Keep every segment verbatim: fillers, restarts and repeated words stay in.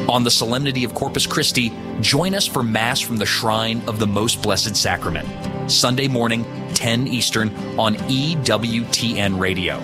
On the Solemnity of Corpus Christi, join us for Mass from the Shrine of the Most Blessed Sacrament, Sunday morning, ten Eastern, on E W T N Radio.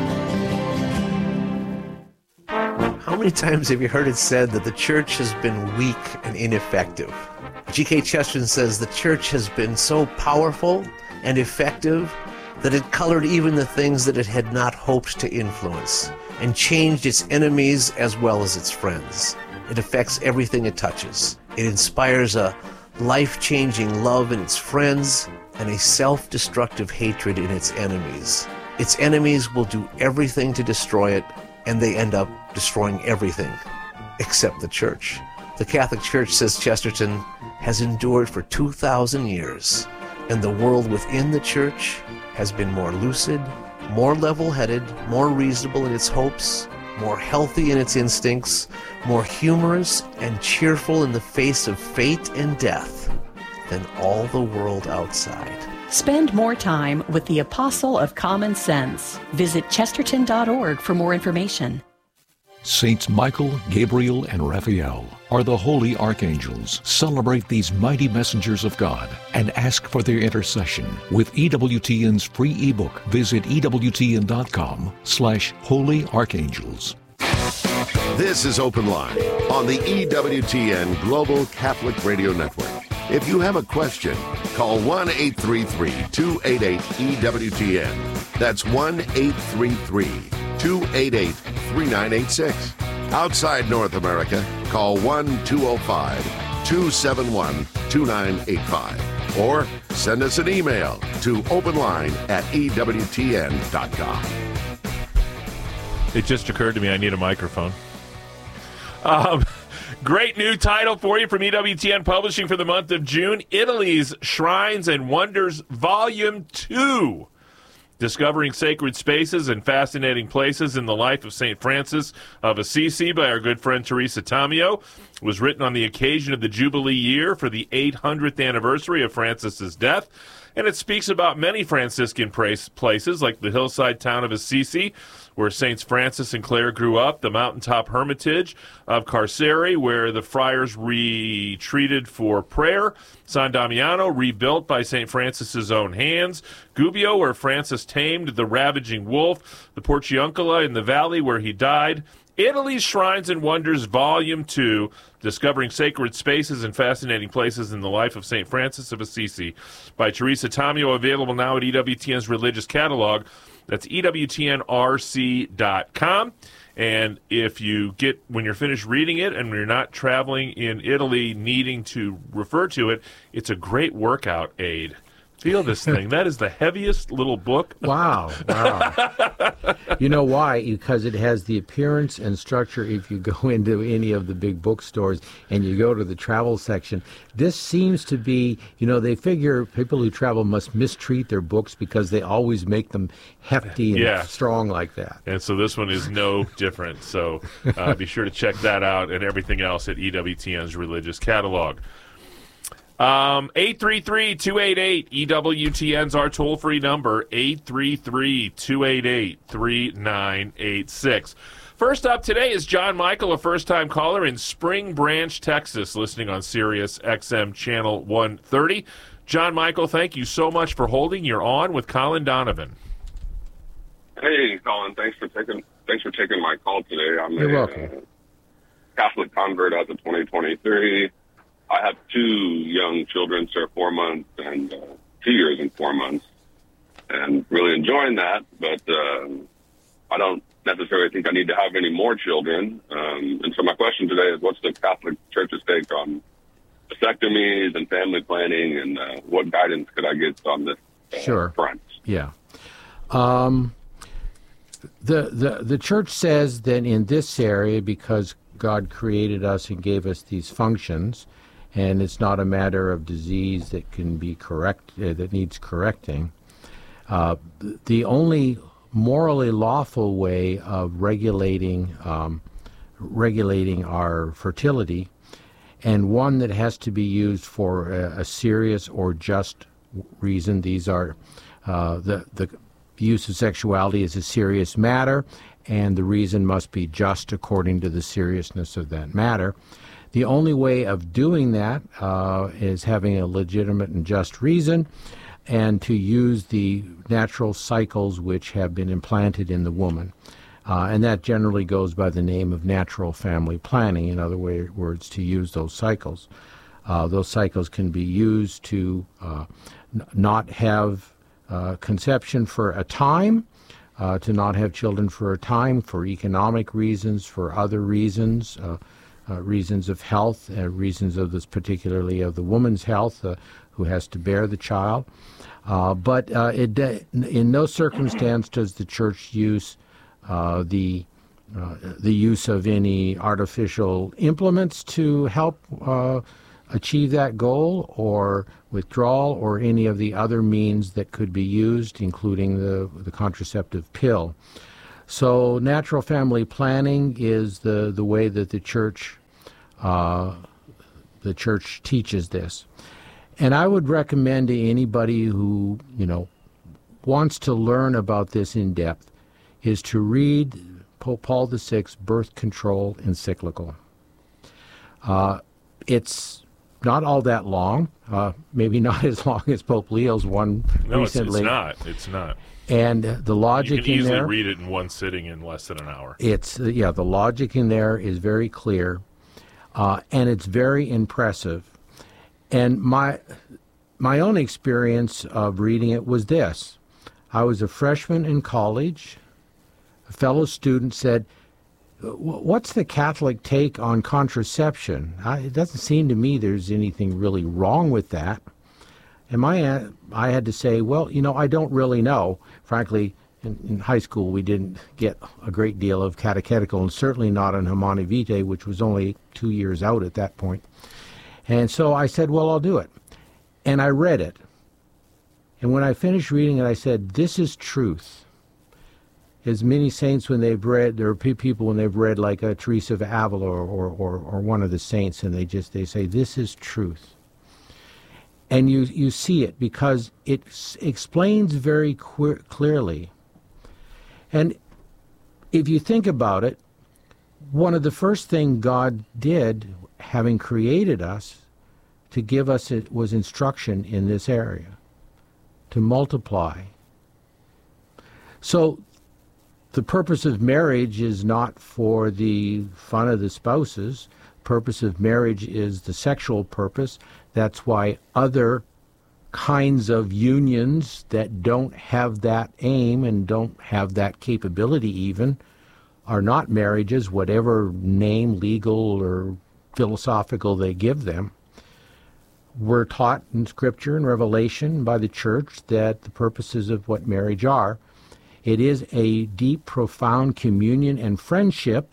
How many times have you heard it said that the church has been weak and ineffective? G K Chesterton says the church has been so powerful and effective that it colored even the things that it had not hoped to influence, and changed its enemies as well as its friends. It affects everything it touches. It inspires a life-changing love in its friends and a self-destructive hatred in its enemies. Its enemies will do everything to destroy it, and they end up destroying everything except the church. The Catholic Church, says Chesterton, has endured for two thousand years, and the world within the church has been more lucid, more level-headed, more reasonable in its hopes, more healthy in its instincts, more humorous and cheerful in the face of fate and death than all the world outside. Spend more time with the Apostle of Common Sense. Visit chesterton dot org for more information. Saints Michael, Gabriel, and Raphael are the holy archangels. Celebrate these mighty messengers of God and ask for their intercession with E W T N's free ebook. Visit E W T N dot com slash holy archangels. This is Open Line on the E W T N Global Catholic Radio Network. If you have a question, call one eight three three, two eight eight, E W T N. That's one eight three three, two eight eight, three nine eight six. Outside North America, call one two zero five, two seven one, two nine eight five. Or send us an email to openline at E W T N dot com. It just occurred to me I need a microphone. Um, great new title for you from E W T N Publishing for the month of June. Italy's Shrines and Wonders, Volume two. Discovering Sacred Spaces and Fascinating Places in the Life of Saint Francis of Assisi by our good friend Teresa Tamio. It was written on the occasion of the Jubilee year for the eight hundredth anniversary of Francis's death. And it speaks about many Franciscan places like the hillside town of Assisi, where Saints Francis and Clare grew up, the mountaintop hermitage of Carceri, where the friars retreated for prayer, San Damiano, rebuilt by Saint Francis's own hands, Gubbio, where Francis tamed the ravaging wolf, the Porciuncula in the valley where he died, Italy's Shrines and Wonders, Volume two, Discovering Sacred Spaces and Fascinating Places in the Life of Saint Francis of Assisi, by Teresa Tamio, available now at E W T N's Religious Catalog. That's E W T N R C dot com. And if you get, when you're finished reading it and you're not traveling in Italy needing to refer to it, it's a great workout aid. Feel this thing. That is the heaviest little book. Wow. Wow. You know why? Because it has the appearance and structure. If you go into any of the big bookstores and you go to the travel section, this seems to be, you know, they figure people who travel must mistreat their books because they always make them hefty and yeah. strong like that. And so this one is no different. So uh, be sure to check that out and everything else at E W T N's Religious Catalog. Um, eight three three, two eight eight, E W T N's our toll-free number, eight three three, two eight eight, three nine eight six. First up today is John Michael, a first-time caller in Spring Branch, Texas, listening on Sirius X M Channel one thirty. John Michael, thank you so much for holding. You're on with Colin Donovan. Hey, Colin, thanks for taking thanks for taking my call today. I'm You're a welcome. Uh, Catholic convert as of twenty twenty-three. I have two young children, sir, four months and uh, two years and four months, and really enjoying that. But uh, I don't necessarily think I need to have any more children. Um, and so my question today is, what's the Catholic Church's take on vasectomies and family planning, and uh, what guidance could I get on this uh, Sure. front? Yeah. Um, the, the, the Church says that in this area, because God created us and gave us these functions, and it's not a matter of disease that can be correct, uh, that needs correcting. Uh, the only morally lawful way of regulating um, regulating our fertility, and one that has to be used for a, a serious or just reason. These are uh, the the use of sexuality is a serious matter, and the reason must be just according to the seriousness of that matter. The only way of doing that uh, is having a legitimate and just reason, and to use the natural cycles which have been implanted in the woman. Uh, and that generally goes by the name of natural family planning, in other way, words, to use those cycles. Uh, those cycles can be used to uh, n- not have uh, conception for a time, uh, to not have children for a time, for economic reasons, for other reasons, uh, uh, reasons of health, uh, reasons of this, particularly of the woman's health, uh, who has to bear the child. Uh, but uh, it, in no circumstance does the church use uh, the uh, the use of any artificial implements to help uh, achieve that goal, or withdrawal, or any of the other means that could be used, including the, the contraceptive pill. So natural family planning is the, the way that the church uh, the church teaches this. And I would recommend to anybody who, you know, wants to learn about this in depth is to read Pope Paul the Sixth's birth control encyclical. Uh, it's not all that long, uh, maybe not as long as Pope Leo's one no, recently. No, it's, it's not. It's not. And the logic in there... You can easily read it in one sitting in less than an hour. It's, yeah, the logic in there is very clear, uh, and it's very impressive. And my my own experience of reading it was this. I was a freshman in college. A fellow student said, "What's the Catholic take on contraception? I, it doesn't seem to me there's anything really wrong with that." And my I had to say, well, you know, I don't really know. Frankly, in, in high school we didn't get a great deal of catechetical, and certainly not in Humanae Vitae, which was only two years out at that point. And so I said, well, I'll do it. And I read it. And when I finished reading it, I said, this is truth. As many saints, when they've read, there are people when they've read like a Teresa of Avila or, or, or, or one of the saints, and they just, they say, this is truth. And you, you see it because it s- explains very que- clearly. And if you think about it, one of the first things God did, having created us, to give us it was instruction in this area, to multiply. So the purpose of marriage is not for the fun of the spouses. Purpose of marriage is the sexual purpose. That's why other kinds of unions that don't have that aim and don't have that capability even are not marriages, whatever name, legal or philosophical, they give them. We're taught in Scripture and Revelation by the church that the purposes of what marriage are. It is a deep, profound communion and friendship,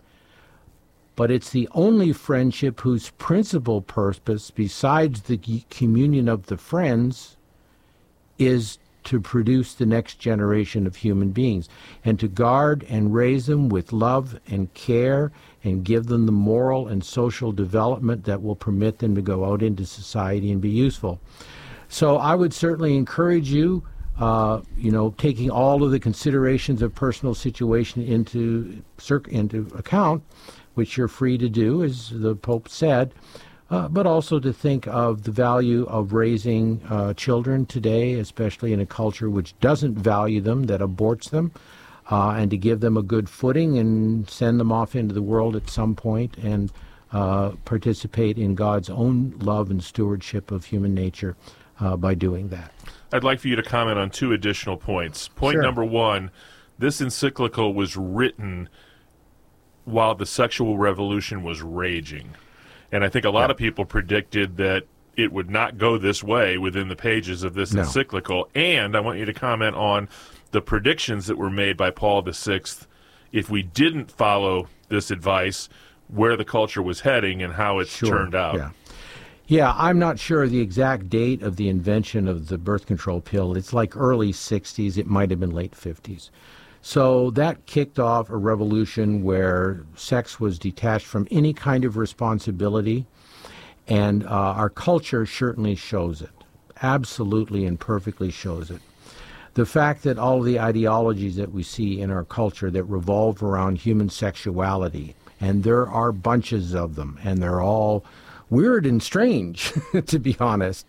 but it's the only friendship whose principal purpose, besides the communion of the friends, is to produce the next generation of human beings, and to guard and raise them with love and care, and give them the moral and social development that will permit them to go out into society and be useful. So I would certainly encourage you, uh, you know, taking all of the considerations of personal situation into into account, which you're free to do, as the Pope said, uh, but also to think of the value of raising uh, children today, especially in a culture which doesn't value them, that aborts them, uh, and to give them a good footing and send them off into the world at some point and uh, participate in God's own love and stewardship of human nature uh, by doing that. I'd like for you to comment on two additional points. Point Sure. number one, this encyclical was written while the sexual revolution was raging. And I think a lot Yeah. of people predicted that it would not go this way within the pages of this No. encyclical. And I want you to comment on the predictions that were made by Paul the Sixth, if we didn't follow this advice, where the culture was heading and how it's Sure. turned out. Yeah. Yeah, I'm not sure the exact date of the invention of the birth control pill. It's like early sixties. It might have been late fifties. So that kicked off a revolution where sex was detached from any kind of responsibility, and uh, our culture certainly shows it, absolutely and perfectly shows it. The fact that all the ideologies that we see in our culture that revolve around human sexuality, and there are bunches of them, and they're all weird and strange, to be honest,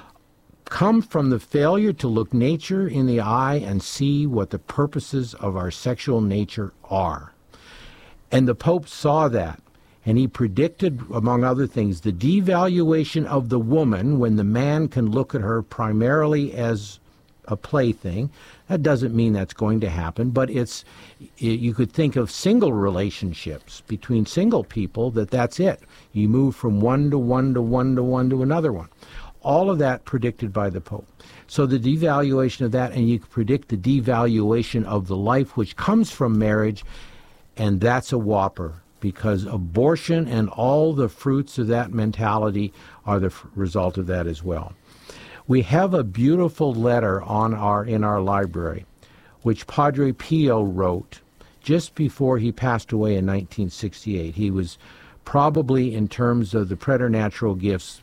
come from the failure to look nature in the eye and see what the purposes of our sexual nature are. And the Pope saw that, and he predicted, among other things, the devaluation of the woman when the man can look at her primarily as a plaything. That doesn't mean that's going to happen, but it's, you could think of single relationships between single people, that that's it. You move from one to one to one to one to another one. All of that predicted by the Pope. So the devaluation of that, and you can predict the devaluation of the life which comes from marriage, and that's a whopper, because abortion and all the fruits of that mentality are the f- result of that as well. We have a beautiful letter on our in our library, which Padre Pio wrote just before he passed away in nineteen sixty-eight. He was probably, in terms of the preternatural gifts,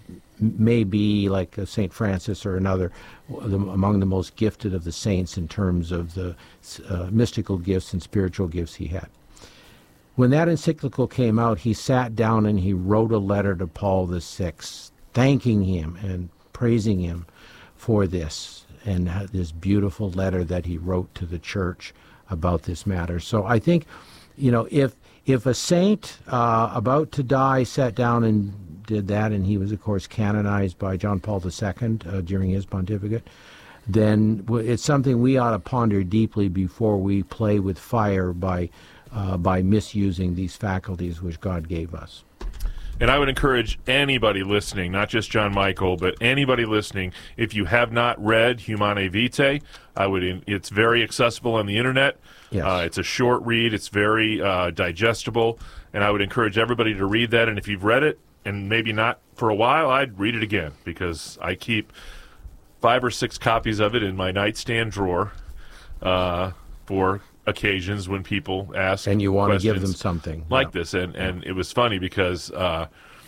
maybe like a Saint Francis or another, among the most gifted of the saints in terms of the uh, mystical gifts and spiritual gifts he had. When that encyclical came out, he sat down and he wrote a letter to Paul the Sixth, thanking him and praising him for this, and this beautiful letter that he wrote to the church about this matter. So I think, you know, if if a saint uh, about to die sat down and did that, and he was, of course, canonized by John Paul the Second uh, during his pontificate, then it's something we ought to ponder deeply before we play with fire by uh, by misusing these faculties which God gave us. And I would encourage anybody listening, not just John Michael, but anybody listening, if you have not read Humanae Vitae, I would. It's very accessible on the internet. Yes. Uh, it's a short read. It's very uh, digestible, and I would encourage everybody to read that. And if you've read it, and maybe not for a while, I'd read it again, because I keep five or six copies of it in my nightstand drawer uh, for occasions when people ask and you want to give them questions something like yeah. this. And and it was funny because uh,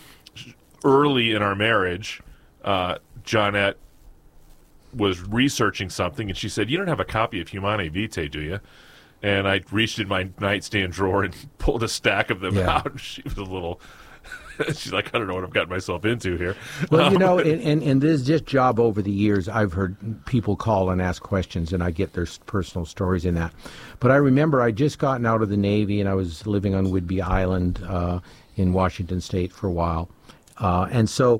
early in our marriage, uh, Johnette was researching something, and she said, "You don't have a copy of Humanae Vitae, do you?" And I reached in my nightstand drawer and pulled a stack of them Yeah. out. She was a little... She's like, I don't know what I've gotten myself into here. Well, you know, in, in, in this just job over the years, I've heard people call and ask questions, and I get their personal stories in that. But I remember I'd just gotten out of the Navy, and I was living on Whidbey Island uh, in Washington State for a while. Uh, and so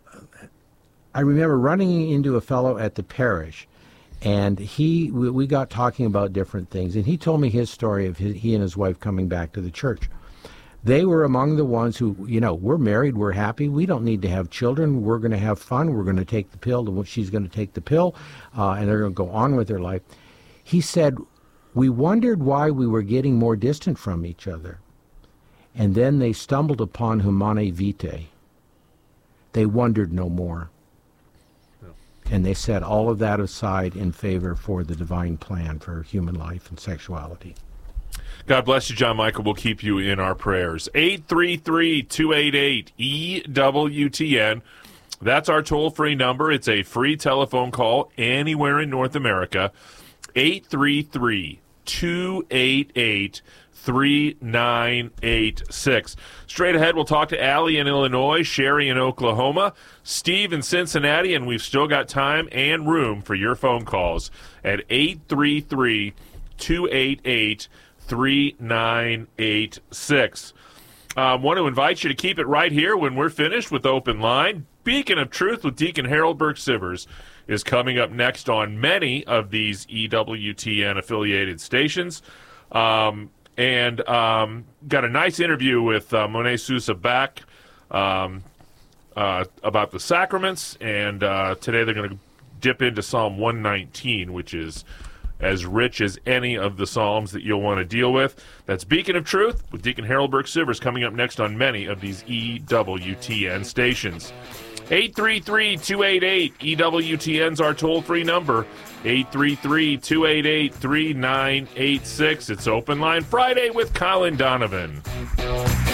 I remember running into a fellow at the parish, and he we, we got talking about different things, and he told me his story of his, he and his wife coming back to the church. They were among the ones who, you know, we're married, we're happy, we don't need to have children, we're going to have fun, we're going to take the pill, and she's going to take the pill, uh, and they're going to go on with their life. He said, we wondered why we were getting more distant from each other. And then they stumbled upon Humanae Vitae. They wondered no more. And they set all of that aside in favor for the divine plan for human life and sexuality. God bless you, John Michael. We'll keep you in our prayers. eight three three, two eight eight, E W T N. That's our toll-free number. It's a free telephone call anywhere in North America. eight three three, two eight eight, three nine eight six. Straight ahead, we'll talk to Allie in Illinois, Sherry in Oklahoma, Steve in Cincinnati, and we've still got time and room for your phone calls at eight three three, two eight eight, three nine eight six. I um, want to invite you to keep it right here when we're finished with Open Line. Beacon of Truth with Deacon Harold Burke-Sivers is coming up next on many of these E W T N-affiliated stations. Um, and um, got a nice interview with uh, Monet Sousa back um, uh, about the sacraments. And uh, today they're going to dip into Psalm one nineteen, which is as rich as any of the Psalms that you'll want to deal with. That's Beacon of Truth with Deacon Harold Burke-Sivers coming up next on many of these E W T N stations. eight three three, two eight eight, E W T N's our toll-free number. eight three three, two eight eight, three nine eight six. It's Open Line Friday with Colin Donovan.